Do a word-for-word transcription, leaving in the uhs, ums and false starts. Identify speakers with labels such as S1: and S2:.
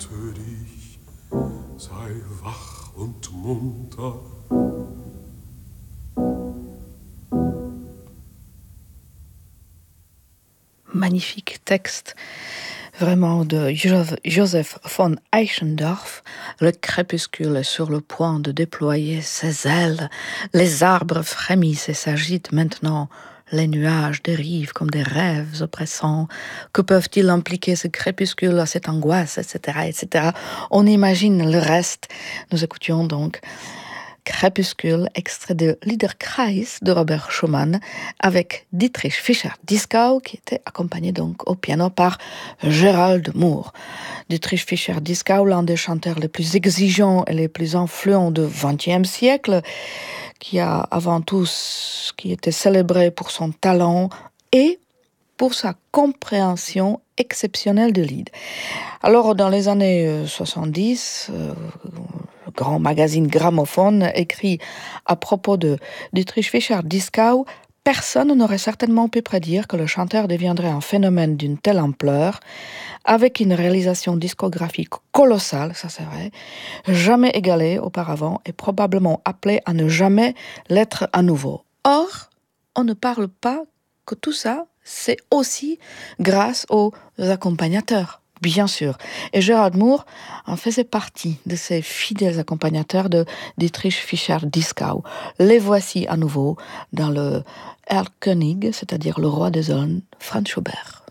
S1: bitte dich, sei wach und munter.
S2: Magnifique texte, vraiment de Joseph von Eichendorff. Le crépuscule est sur le point de déployer ses ailes. Les arbres frémissent et s'agitent maintenant. Les nuages dérivent comme des rêves oppressants. Que peuvent-ils impliquer ce crépuscule, cette angoisse, et cetera, et cetera. On imagine le reste. Nous écoutions donc Crépuscule, extrait de Liederkreis de Robert Schumann, avec Dietrich Fischer-Dieskau, qui était accompagné donc au piano par Gerald Moore. Dietrich Fischer-Dieskau, l'un des chanteurs les plus exigeants et les plus influents du vingtième siècle, qui a avant tout, qui était célébré pour son talent et pour sa compréhension exceptionnelle de Lied. Alors, dans les années soixante-dix, euh, le grand magazine Gramophone écrit à propos de Dietrich Fischer-Dieskau: personne n'aurait certainement pu prédire que le chanteur deviendrait un phénomène d'une telle ampleur, avec une réalisation discographique colossale, ça c'est vrai, jamais égalée auparavant et probablement appelée à ne jamais l'être à nouveau. Or, on ne parle pas que tout ça, c'est aussi grâce aux accompagnateurs, bien sûr. Et Gerald Moore en faisait partie de ces fidèles accompagnateurs de Dietrich Fischer-Dieskau. Les voici à nouveau dans le Erlkönig, c'est-à-dire le roi des Aulnes, Franz Schubert.